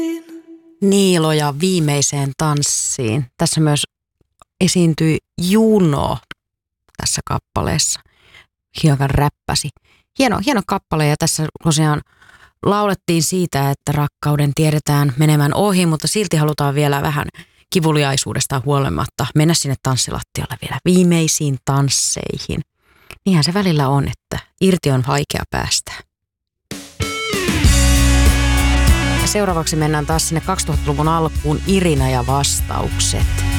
Niilo ja viimeiseen tanssiin. Tässä myös esiintyi Juno tässä kappaleessa. Hiukan räppäsi. Hieno kappale ja tässä tosiaan laulettiin siitä, että rakkauden tiedetään menemään ohi, mutta silti halutaan vielä vähän kivuliaisuudesta huolimatta mennä sinne tanssilattialle vielä viimeisiin tansseihin. Niinhän se välillä on, että irti on vaikea päästä. Seuraavaksi mennään taas sinne 2000-luvun alkuun, Irina ja vastaukset.